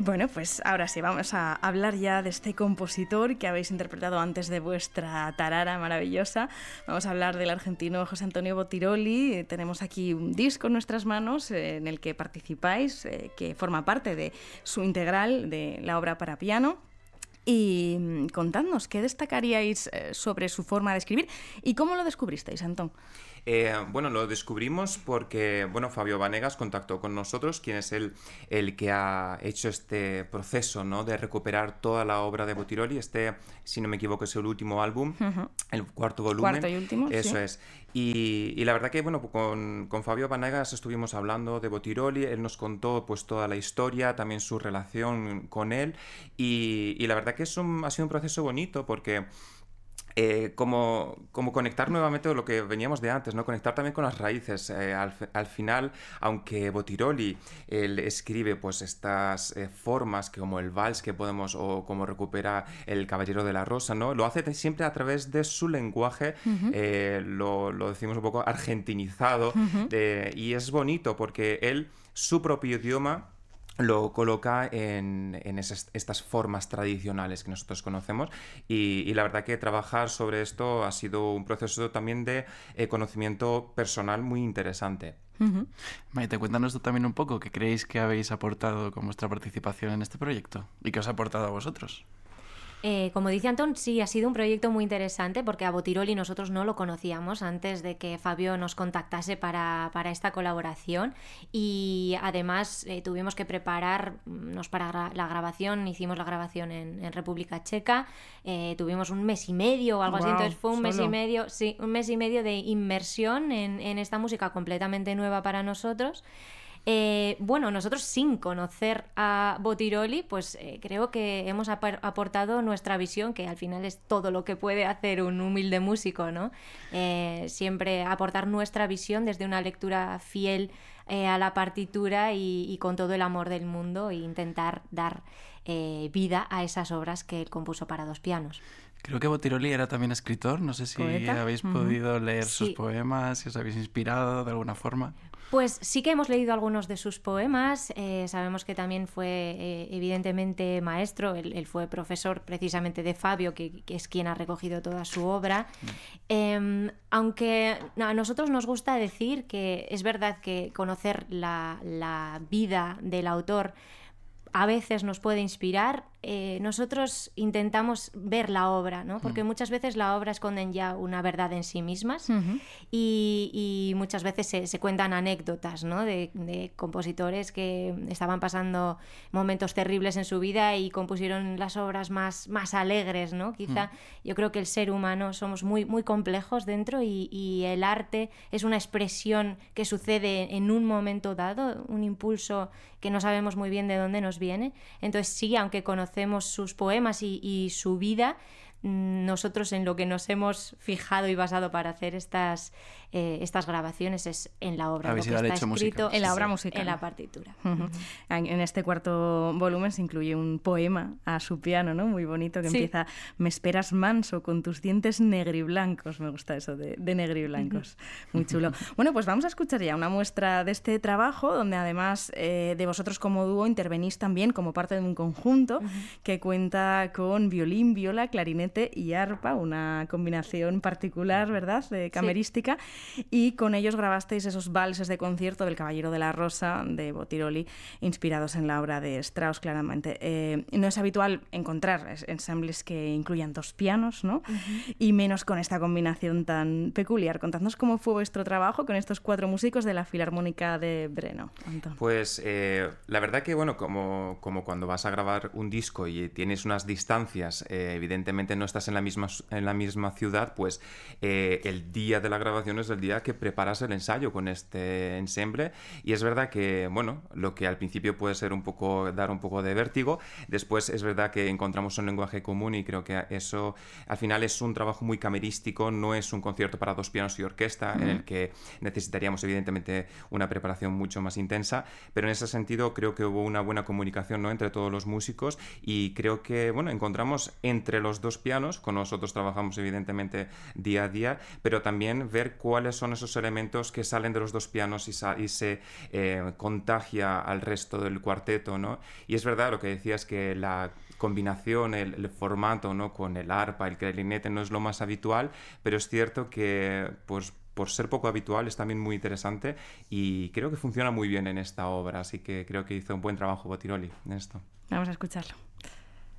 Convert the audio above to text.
Bueno, pues ahora sí, vamos a hablar ya de este compositor que habéis interpretado antes de vuestra tarara maravillosa. Vamos a hablar del argentino José Antonio Botiroli. Tenemos aquí un disco en nuestras manos en el que participáis, que forma parte de su integral de la obra para piano. Y contadnos, ¿qué destacaríais sobre su forma de escribir y cómo lo descubristeis, Antón? Bueno, lo descubrimos porque, Fabio Vanegas contactó con nosotros, quien es el que ha hecho este proceso, ¿no?, de recuperar toda la obra de Botiroli. Si no me equivoco, es el último álbum, el cuarto volumen. Cuarto y último, Eso sí. es. Y la verdad que, con Fabio Vanegas estuvimos hablando de Botiroli. Él nos contó pues toda la historia, también su relación con él. Y la verdad que ha sido un proceso bonito porque... como conectar nuevamente lo que veníamos de antes, ¿no? Conectar también con las raíces. Al final, aunque Botiroli él escribe pues estas formas que como el vals que podemos, o como recupera el Caballero de la Rosa, ¿no?, lo hace siempre a través de su lenguaje, lo decimos un poco argentinizado, y es bonito porque él, su propio idioma, lo coloca en estas formas tradicionales que nosotros conocemos, y la verdad que trabajar sobre esto ha sido un proceso también de conocimiento personal muy interesante. Maite, cuéntanos tú también un poco qué creéis que habéis aportado con vuestra participación en este proyecto y qué os ha aportado a vosotros. Como dice Antón, sí, ha sido un proyecto muy interesante porque a Botiroli nosotros no lo conocíamos antes de que Fabio nos contactase para esta colaboración, y además tuvimos que prepararnos para la grabación. Hicimos la grabación en República Checa, tuvimos un mes y medio o algo así, entonces fue un mes y medio de inmersión en esta música completamente nueva para nosotros. Nosotros sin conocer a Botiroli, pues creo que hemos aportado nuestra visión, que al final es todo lo que puede hacer un humilde músico, ¿no? Siempre aportar nuestra visión desde una lectura fiel a la partitura y con todo el amor del mundo, e intentar dar vida a esas obras que él compuso para dos pianos. Creo que Botiroli era también escritor. No sé si ¿Poeta? Habéis podido leer sus Sí. poemas, si os habéis inspirado de alguna forma. Pues sí que hemos leído algunos de sus poemas. Sabemos que también fue evidentemente maestro. Él fue profesor precisamente de Fabio, que es quien ha recogido toda su obra. Aunque a nosotros nos gusta decir que es verdad que conocer la vida del autor a veces nos puede inspirar. Nosotros intentamos ver la obra, ¿no? Porque muchas veces la obra esconden ya una verdad en sí mismas, y muchas veces se cuentan anécdotas, ¿no?, de compositores que estaban pasando momentos terribles en su vida y compusieron las obras más alegres, ¿no? Quizá yo creo que el ser humano somos muy, muy complejos dentro, y el arte es una expresión que sucede en un momento dado, un impulso que no sabemos muy bien de dónde nos viene. Entonces sí, aunque conocemos sus poemas y su vida, nosotros en lo que nos hemos fijado y basado para hacer estas grabaciones es en la obra, lo que está escrito en la obra musical, en la partitura. En este cuarto volumen se incluye un poema a su piano, ¿no?, muy bonito, que empieza: me esperas manso con tus dientes negriblancos. Me gusta eso de negriblancos, muy chulo. Bueno, pues vamos a escuchar ya una muestra de este trabajo, donde además de vosotros como dúo intervenís también como parte de un conjunto que cuenta con violín, viola, clarinete y arpa, una combinación particular, ¿verdad?, de camerística, y con ellos grabasteis esos valses de concierto del Caballero de la Rosa de Botiroli, inspirados en la obra de Strauss, claramente. No es habitual encontrar ensambles que incluyan dos pianos, ¿no?, y menos con esta combinación tan peculiar. Contadnos cómo fue vuestro trabajo con estos cuatro músicos de la Filarmónica de Brno, Antón. Pues la verdad que, como cuando vas a grabar un disco y tienes unas distancias, evidentemente no estás en la misma ciudad, pues el día de la grabación es el día que preparas el ensayo con este ensemble, y es verdad que, lo que al principio puede ser dar un poco de vértigo, después es verdad que encontramos un lenguaje común, y creo que eso al final es un trabajo muy camerístico, no es un concierto para dos pianos y orquesta, en el que necesitaríamos evidentemente una preparación mucho más intensa, pero en ese sentido creo que hubo una buena comunicación, ¿no?, entre todos los músicos, y creo que encontramos entre los dos pianos pianos, con nosotros trabajamos evidentemente día a día, pero también ver cuáles son esos elementos que salen de los dos pianos y se contagia al resto del cuarteto, ¿no? Y es verdad lo que decías, que la combinación, el formato, ¿no? Con el arpa, el clarinete no es lo más habitual, pero es cierto que pues por ser poco habitual es también muy interesante y creo que funciona muy bien en esta obra, así que creo que hizo un buen trabajo Bottiroli en esto. Vamos a escucharlo.